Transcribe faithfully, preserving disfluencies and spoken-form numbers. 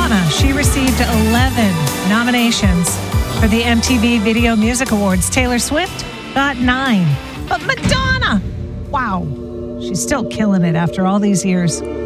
Madonna. She received eleven nominations for the M T V Video Music Awards. Taylor Swift got nine. But Madonna, wow, she's still killing it after all these years.